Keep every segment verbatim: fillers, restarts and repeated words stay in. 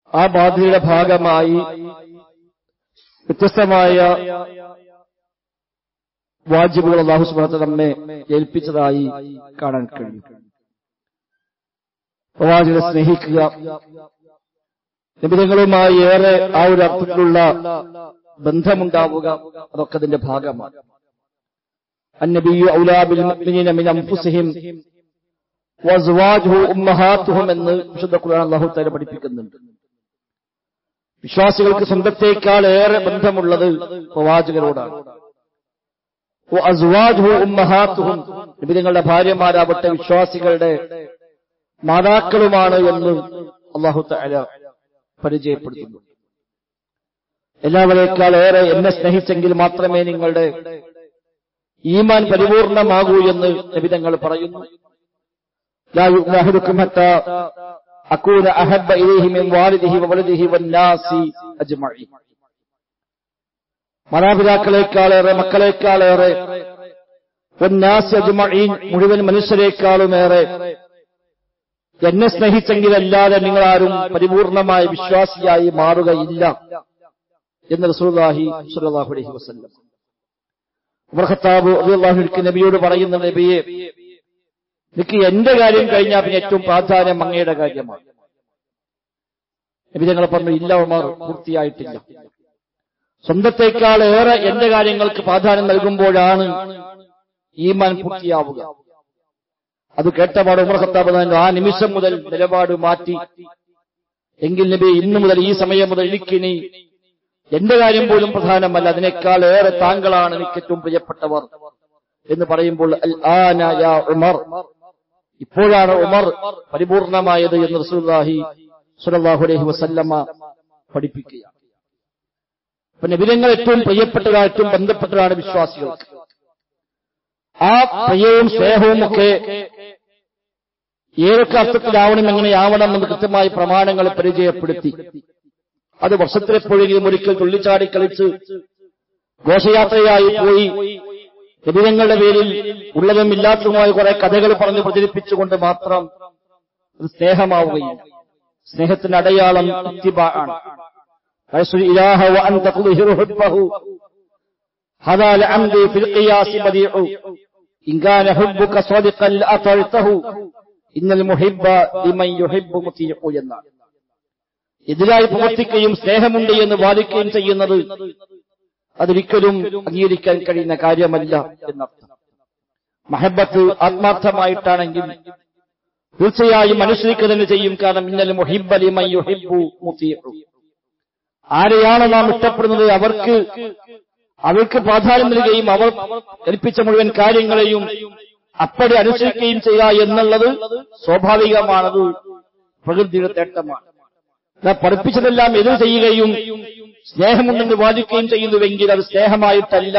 ആ ബാധ്യതയുടെ ഭാഗമായി വ്യത്യസ്തമായ വാജിബുകൾ അല്ലാഹു സുബ്ഹാനഹു വ തആല നമ്മെ ഏൽപ്പിച്ചതായി കാണാൻ കഴിയും. പ്രവാചകനെ സ്നേഹിക്കുക, നബിതങ്ങളുമായി ഏറെ ആ ഒരു അർത്ഥത്തിലുള്ള ബന്ധമുണ്ടാവുക, അതൊക്കെ അതിന്റെ ഭാഗമാണ്. അന്നബിയ്യു ഔലാ ബിൽ മുഅ്മിനീന മിൻ അൻഫുസിഹിം വഅസ്വാജുഹു ഉമ്മഹാത്തുഹും എന്ന് വിശുദ്ധ ഖുർആൻ അല്ലാഹു തആല പഠിപ്പിക്കുന്നുണ്ട്. വിശ്വാസികൾക്ക് സ്വന്തത്തേക്കാൾ ഏറെ ബന്ധമുള്ളത് പ്രവാചകരോടാണ്. വഅസ്വാജുഹു ഉമ്മഹാത്തുഹും, നബിതങ്ങളുടെ ഭാര്യമാരാവട്ടെ വിശ്വാസികളുടെ മാതാക്കളുമാണ് എന്ന് അല്ലാഹു തആല പരിചയപ്പെടുത്തുന്നു. എല്ലാവരേക്കാൾ ഏറെ എന്നെ സ്നേഹിച്ചെങ്കിൽ മാത്രമേ നിങ്ങളുടെ ഈമാൻ പരിപൂർണമാകൂ എന്ന് നബിതങ്ങൾ പറയുന്നു. ലാ യുഅഹദുകും ഹത്താ അകൂന അഹബ്ബ ഇലൈഹി മിൻ വാലിദിഹി വവലദിഹി വന്നാസി അജ്മഈൻ. മാതാപിതാക്കളെക്കാളേറെ, മക്കളെക്കാളേറെ, വന്നാസി അജ്മഈൻ, മുഴുവൻ മനുഷ്യരെക്കാളുമേറെ എന്നെ സ്നേഹിച്ചെങ്കിലല്ലാതെ നിങ്ങളാരും പരിപൂർണമായ വിശ്വാസിയായി മാറുകയില്ല എന്ന് റസൂലുള്ളാഹി സ്വല്ലല്ലാഹു അലൈഹി വസല്ലം. ഉമർ ഖത്താബ് റളിയല്ലാഹു അൻഹു നബിയോട് പറയുന്ന, നബിയെ, എനിക്ക് എന്റെ കാര്യം കഴിഞ്ഞാൽ പിന്നെ ഏറ്റവും പ്രാധാന്യം അങ്ങയുടെ കാര്യമാണ്. നബി തങ്ങൾ പറഞ്ഞു, ഇല്ല ഉമർ, പൂർത്തിയായിട്ടില്ല. സ്വന്തത്തേക്കാൾ ഏറെ എന്റെ കാര്യങ്ങൾക്ക് പ്രാധാന്യം നൽകുമ്പോഴാണ് ഈമാൻ പൂർത്തിയാവുക. അത് കേട്ടപാട് ഉമർ ഖത്താബ് ആ നിമിഷം മുതൽ നിലപാട് മാറ്റി. എങ്കിൽ നബി, ഇന്നു മുതൽ ഈ സമയം മുതൽ എനിക്കിനി എന്റെ കാര്യം പോലും പ്രധാനമല്ല, അതിനേക്കാൾ ഏറെ താങ്കളാണ് എനിക്ക് ഏറ്റവും പ്രിയപ്പെട്ടവർ എന്ന് പറയുമ്പോൾ അൽ ആന യാ ഉമർ, ഇപ്പോഴാണ് ഉമർ പരിപൂർണമായത് എന്ന് റസൂലുള്ളാഹി സ്വല്ലല്ലാഹു അലൈഹി വസല്ലമ പഠിപ്പിക്കുക. അപ്പൊ നബിതങ്ങൾ ഏറ്റവും പ്രിയപ്പെട്ടവരാണ്, ഏറ്റവും ബന്ധപ്പെട്ടവരാണ് വിശ്വാസികൾക്ക്. ആ പ്രിയവും സ്നേഹവും ഒക്കെ ഏതൊക്കെ അർത്ഥത്തിലാവണം, എങ്ങനെയാവണം എന്ന് കൃത്യമായി പ്രമാണങ്ങൾ പരിചയപ്പെടുത്തി. അത് വർഷത്തിലെപ്പോഴെങ്കിലും ഒരിക്കൽ തുള്ളിച്ചാടി കളിച്ച് ഘോഷയാത്രയായി പോയി നബിതങ്ങളുടെ പേരിൽ ഉള്ളതും ഇല്ലാത്തതുമായ കുറെ കഥകൾ പറഞ്ഞ് പ്രചരിപ്പിച്ചുകൊണ്ട് മാത്രം അത് സ്നേഹമാവുകയില്ല. സ്നേഹത്തിന്റെ അടയാളം ഇത്തിബാ ആണ്. ഇലാഹ വ അൻത തുദ്ഹിറു ഹുബ്ബഹു ഹദാ ലഅംദി ഫിൽ ഖിയാസ് ബദീഉ ഇൻ കാന ഹുബ്ബുക സാദിഖൻ ലഅതഅതഹു ഇന്നൽ മുഹിബ്ബ ലിമൻ യുഹിബ്ബു മുതീഉ എന്നാണ്. എതിരായി പ്രവർത്തിക്കുകയും സ്നേഹമുണ്ട് എന്ന് വാദിക്കുകയും ചെയ്യുന്നത് അതൊരിക്കലും അംഗീകരിക്കാൻ കഴിയുന്ന കാര്യമല്ല എന്നർത്ഥം. മഹബത്ത് ആത്മാർത്ഥമായിട്ടാണെങ്കിൽ തീർച്ചയായും അനുസരിക്കുക തന്നെ ചെയ്യും. കാരണം ഇന്നൽ മുഹിബ്ബ ലിമൻ യുഹിബ്ബു മുതീഉ, ആരെയാണ് നാം ഇഷ്ടപ്പെടുന്നത് അവർക്ക് അവർക്ക് പ്രാധാന്യം നൽകുകയും അവർ കൽപ്പിച്ച മുഴുവൻ കാര്യങ്ങളെയും അപ്പടി അനുസരിക്കുകയും ചെയ്യുക എന്നുള്ളത് സ്വാഭാവികമാണത്, പ്രകൃതിയുടെ തേട്ടമാണ്. പഠിപ്പിച്ചതെല്ലാം എതിർ ചെയ്യുകയും സ്നേഹമുണ്ടെന്ന് വാദിക്കുകയും ചെയ്യുന്നുവെങ്കിൽ അത് സ്നേഹമായിട്ടല്ല,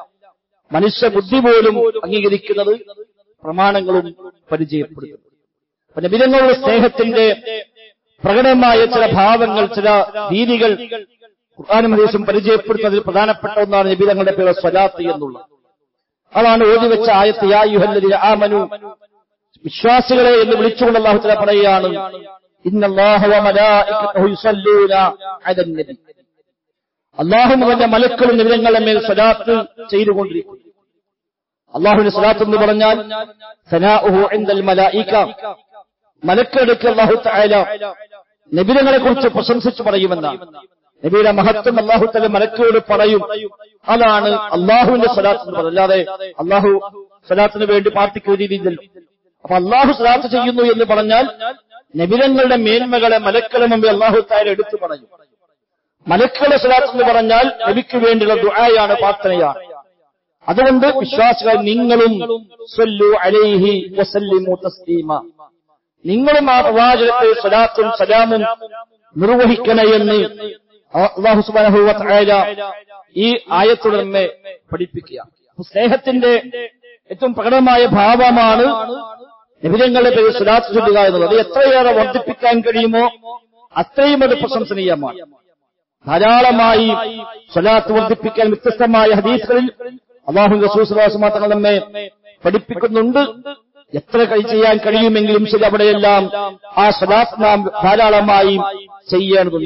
മനുഷ്യ ബുദ്ധി പോലും അംഗീകരിക്കുന്നത് പ്രമാണങ്ങളും പരിചയപ്പെടുത്തുന്നു. നബിതങ്ങളുടെ സ്നേഹത്തിന്റെ പ്രകടമായ ചില ഭാവങ്ങൾ, ചില രീതികൾ ഖുർആനും ഹദീസും പരിചയപ്പെടുത്തുന്നതിൽ പ്രധാനപ്പെട്ട ഒന്നാണ് നബിതങ്ങളുടെ പേര് സ്വലാത്ത് എന്നുള്ളത്. അതാണ് ഓതിവെച്ച ആയത്ത്, യാ അയ്യുഹല്ലദീന ആമനു, വിശ്വാസികളെ എന്ന് വിളിച്ചുകൊണ്ട് അല്ലാഹു തആല പറയുകയാണ്, ഇന്നല്ലാഹ വ മലായികതഹു യുസല്ലൂന അലൻ നബി. അല്ലാഹുവും അവന്റെ മലക്കുകളും നബിതങ്ങളുടെ മേൽ സ്വലാത്ത് ചെയ്തുകൊണ്ടിരിക്കുന്നു. അല്ലാഹുവിന്റെ സ്വലാത്ത് എന്ന് പറഞ്ഞാൽ സനാഉഹു ഇൻദൽ മലായിക, മലക്കുകളുടെ അല്ലാഹു തആല നബിതങ്ങളെ കുറിച്ച് പ്രശംസിച്ചു പറയുമെന്നാണ്. നബിയുടെ മഹത്വം അല്ലാഹു തആല മലക്കുകളോട് പറയും. അതാണ് അല്ലാഹുവിന്റെ സ്വലാത്ത് എന്ന് പറയുന്നത്. അല്ലാതെ അല്ലാഹു സ്വലാത്തിന് വേണ്ടി പ്രാർത്ഥിക്കുന്ന രീതിയില്ലല്ലോ. അപ്പൊ അല്ലാഹു സ്വലാത്ത് ചെയ്യുന്നു എന്ന് പറഞ്ഞാൽ നബിതങ്ങളുടെ മേന്മകളെ മലക്കുകളുടെ മുമ്പിൽ അല്ലാഹു തആല എടുത്തു പറയും. മലക്കുകളുടെ സ്വലാത്ത് എന്ന് പറഞ്ഞാൽ നബിക്ക് വേണ്ടിയുള്ള ദുആയാണ്, പ്രാർത്ഥനയാണ്. അതുകൊണ്ട് വിശ്വാസികൾ നിങ്ങളും സ്വല്ലു അലൈഹി വസല്ലിമു തസ്ലീമ, നിങ്ങളും ആ പ്രവാചകത്തെ സ്വലാത്തും സലാമും നിർവഹിക്കണേ എന്ന് അല്ലാഹു സുബ്ഹാനഹു വ തആല ഈ ആയത്തോടെ നമ്മെ പഠിപ്പിക്കുക. സ്നേഹത്തിന്റെ ഏറ്റവും പ്രകടമായ ഭാവമാണ് നബിതങ്ങളുടെ പേരിൽ സ്വലാത്ത് ചൊല്ലുക എന്നുള്ളത്. അത് എത്രയേറെ വർദ്ധിപ്പിക്കാൻ കഴിയുമോ അത്രയും അത് പ്രശംസനീയമാണ്. ധാരാളമായി സ്വലാത്ത് വർദ്ധിപ്പിക്കാൻ വ്യത്യസ്തമായ ഹദീസുകളിൽ അല്ലാഹു റസൂൽ സ്വല്ലല്ലാഹു അലൈഹി വസല്ലം തങ്ങൾ നമ്മെ പഠിപ്പിക്കുന്നുണ്ട്. എത്ര കൈ ചെയ്യാൻ കഴിയുമെങ്കിലും ശരി, അവിടെയെല്ലാം ആ സ്വലാത്ത് നാം ധാരാളമായി ചെയ്യേണ്ടതുണ്ട്.